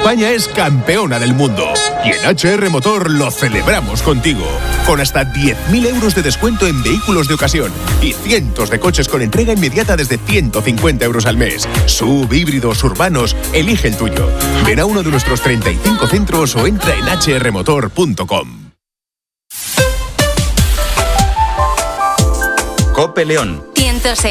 España es campeona del mundo. Y en HR Motor lo celebramos contigo. Con hasta 10.000 euros de descuento en vehículos de ocasión y cientos de coches con entrega inmediata desde 150 euros al mes. SUV, híbridos, urbanos, elige el tuyo. Ven a uno de nuestros 35 centros o entra en hrmotor.com. COPE León 106.